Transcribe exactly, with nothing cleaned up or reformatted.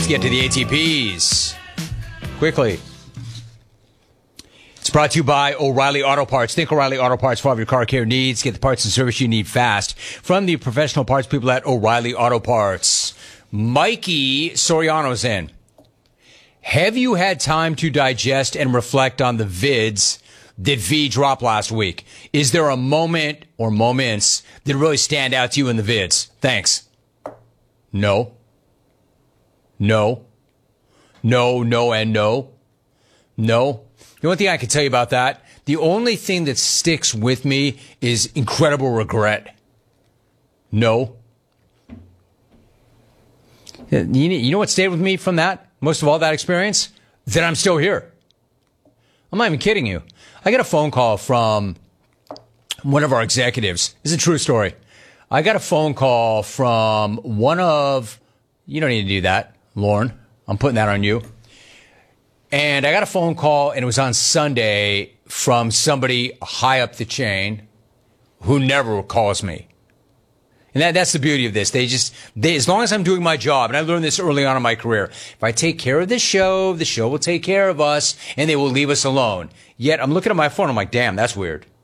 get to the A T Ps quickly. It's brought to you by O'Reilly Auto Parts. Think O'Reilly Auto Parts for all of your car care needs. Get the parts and service you need fast from the professional parts people at O'Reilly Auto Parts. Mikey Soriano's in. Have you had time to digest and reflect on the vids that V dropped last week? Is there a moment or moments that really stand out to you in the vids? Thanks. No. No. No, no, and no. No. The only thing I can tell you about that, the only thing that sticks with me is incredible regret. No. You you know what stayed with me from that, most of all that experience? That I'm still here. I'm not even kidding you. I got a phone call from one of our executives. This is a true story. I got a phone call from one of, you don't need to do that, Lauren. I'm putting that on you. And I got a phone call, and it was on Sunday from somebody high up the chain who never calls me. And that, that's the beauty of this. They just, they, as long as I'm doing my job, and I learned this early on in my career, if I take care of the show, the show will take care of us, and they will leave us alone. Yet I'm looking at my phone, I'm like, damn, that's weird.